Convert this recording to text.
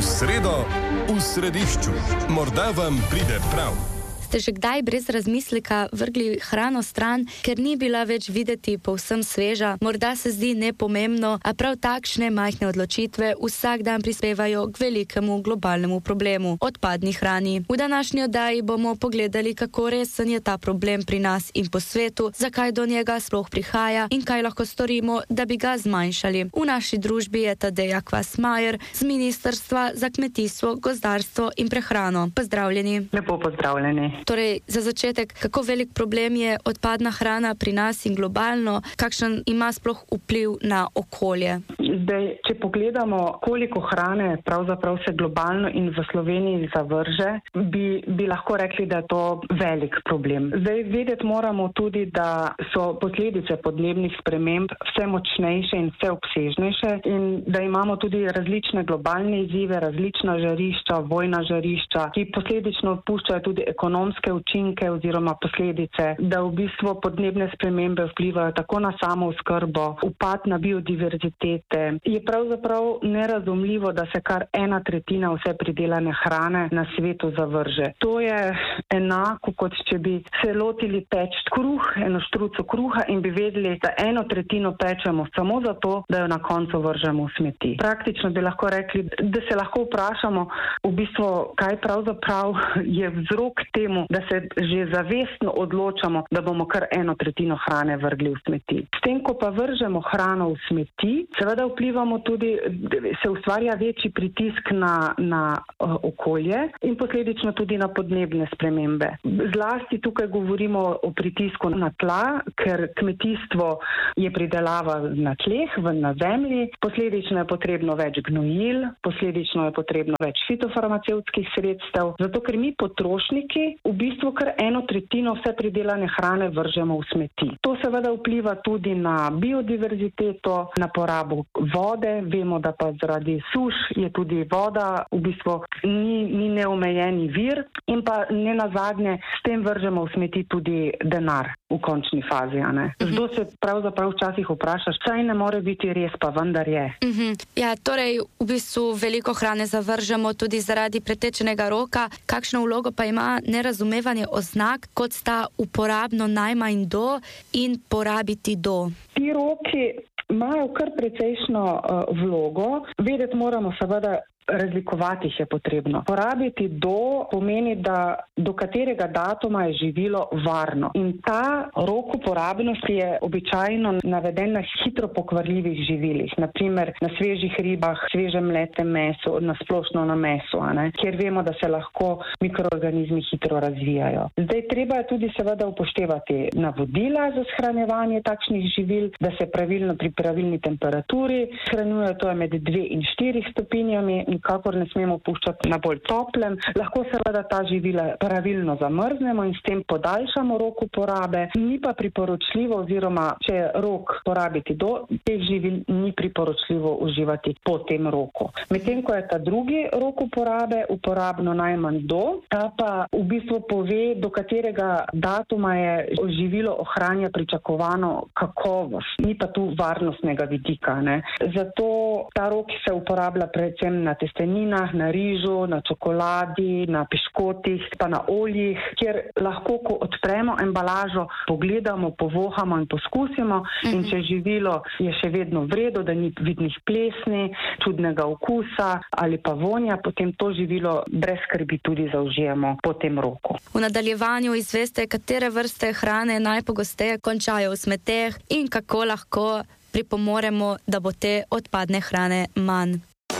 sredo v središču. Morda vam pride prav. Ste že kdaj brez razmisleka vrgli hrano stran, ker ni bila več videti povsem sveža? Morda se zdi nepomembno, a prav takšne majhne odločitve vsak dan prispevajo k velikemu globalnemu problemu – odpadni hrani. V današnji oddaji bomo pogledali, kako resen je ta problem pri nas in po svetu, zakaj do njega sploh prihaja in kaj lahko storimo, da bi ga zmanjšali. V naši družbi je Tadeja Kvasmajer z Ministrstva za kmetijstvo, gozdarstvo in prehrano. Pozdravljeni. Lepo pozdravljeni. Torej, za začetek, kako velik problem je odpadna hrana pri nas in globalno, kakšen ima sploh vpliv na okolje? Zdaj, če pogledamo, koliko hrane pravzaprav se globalno in v Sloveniji zavrže, bi lahko rekli, da je to velik problem. Zdaj, vedeti moramo tudi, da so posledice podnebnih sprememb vse močnejše in vse obsežnejše in da imamo tudi različne globalne izzive, različna žarišča, vojna žarišča, ki posledično puščajo tudi ekonomske učinke oziroma posledice, da v bistvu podnebne spremembe vplivajo tako na samo oskrbo, upad na biodiverzitete. Je pravzaprav nerazumljivo, da se kar 1/3 vse pridelane hrane na svetu zavrže. To je enako, kot če bi se lotili peči kruh, eno štruco kruha in bi vedeli, da 1/3 pečemo samo zato, da jo na koncu vržemo v smeti. Praktično bi lahko rekli, da se lahko vprašamo v bistvu, kaj pravzaprav je vzrok temu, da se že zavestno odločamo, da bomo kar 1/3 hrane vrgli v smeti. S tem, ko pa vržemo hrano v smeti, seveda vplivamo tudi, se ustvarja večji pritisk na okolje in posledično tudi na podnebne spremembe. Zlasti tukaj govorimo o pritisku na tla, ker kmetijstvo je pridelava na tleh, na zemlji, posledično je potrebno več gnojil, posledično je potrebno več fitofarmacevtskih sredstev, zato ker mi potrošniki v bistvu kar 1/3 vse pridelane hrane vržemo v smeti. To seveda vpliva tudi na biodiverziteto, na porabo vode. Vemo, da pa zaradi suš je tudi voda v bistvu ni neomejeni vir in pa ne nazadnje s tem vržemo v smeti tudi denar v končni fazi. Zato se pravzaprav včasih vprašaš, saj ne more biti res, pa vendar je. Ja, torej v bistvu veliko hrane zavržemo tudi zaradi pretečenega roka. Kakšno vlogo pa ima nerazumevanje oznak, kot sta uporabno najmanj do in porabiti do? Ti roki imajo kar precejšno vlogo. Vedeti moramo seveda, razlikovati jih je potrebno. Porabiti do pomeni, da do katerega datuma je živilo varno. In ta rok uporabnosti je običajno naveden na hitro pokvarljivih živilih, naprimer na svežih ribah, svežem mletem mesu, na splošno na mesu, kjer vemo, da se lahko mikroorganizmi hitro razvijajo. Zdaj, treba je tudi seveda upoštevati navodila za shranjevanje takšnih živil, da se pravilno pri pravilni temperaturi shranjuje, to je med 2 in 4 stopinjami, nikakor ne smemo puščati na bolj toplem. Lahko seveda ta živila pravilno zamrznemo in s tem podaljšamo rok uporabe. Ni pa priporočljivo, oziroma če je rok porabiti do teh živil, ni priporočljivo uživati po tem roku. Medtem ko je ta drugi rok uporabe, uporabno najmanj do, ta pa v bistvu pove, do katerega datuma je živilo ohranja pričakovano kakovost. Ni pa tu varnostnega vidika. Zato ta rok se uporablja predvsem na testeninah, na rižu, na čokoladi, na piškotih, pa na oljih, kjer lahko, ko odpremo embalažo, pogledamo, povohamo in poskusimo. In če živilo je še vedno v redu, da ni vidnih plesni, čudnega okusa ali pa vonja, potem to živilo brez skrbi tudi zaužijemo po tem roku. V nadaljevanju izveste, katere vrste hrane najpogosteje končajo v smeteh in kako lahko pripomoremo, da bo te odpadne hrane manj.